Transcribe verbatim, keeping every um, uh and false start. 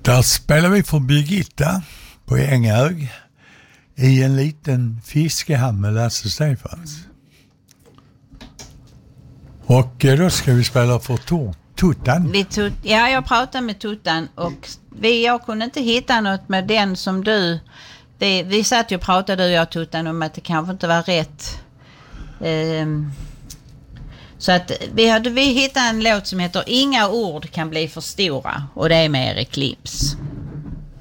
Där spelar vi för Birgitta på Ängög i en liten fiskehamn med Lasse Stefans. Och då ska vi spela för Tor- Tuttan. Vi tut- ja, jag pratade med Tuttan och vi, jag kunde inte hitta något med den som du... Vi, vi satt ju och pratade, du och jag, Tuttan, om att det kanske inte var rätt. Ehm, så att vi, hade, vi hittade en låt som heter Inga ord kan bli för stora, och det är med Erik Lims.